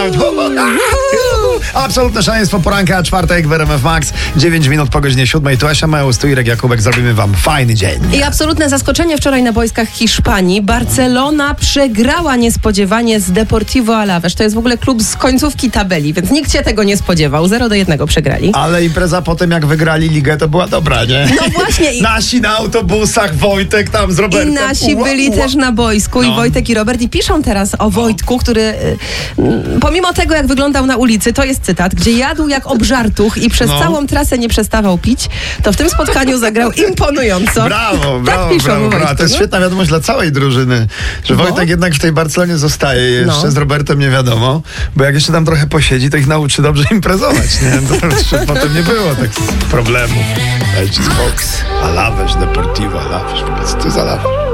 Absolutne szaleństwo poranka, czwartek w RMF Max, 9 minut po godzinie 7. Tu Asia Meus, tu Irek Jakubek, zrobimy wam fajny dzień. I absolutne zaskoczenie wczoraj na boiskach Hiszpanii. Barcelona przegrała niespodziewanie z Deportivo Alavés. To jest w ogóle klub z końcówki tabeli, więc nikt się tego nie spodziewał. 0-1 przegrali. Ale impreza potem, jak wygrali ligę, to była dobra, nie? No właśnie. Nasi na autobusach, Wojtek tam z Robertem. I nasi byli też na boisku, i Wojtek i Robert. I piszą teraz o Wojtku, który pomimo tego, jak wyglądał na ulicy, to jest cytat, gdzie jadł jak obżartuch i przez całą trasę nie przestawał pić, to w tym spotkaniu zagrał imponująco. Brawo, Tak piszą o Wojtku, to jest świetna wiadomość dla całej drużyny, że Wojtek jednak w tej Barcelonie zostaje jeszcze, z Robertem nie wiadomo, bo jak jeszcze tam trochę posiedzi, to ich nauczy dobrze imprezować, nie? To potem nie było tak problemów. Alavés, Deportivo Alavés, to jest Alavés.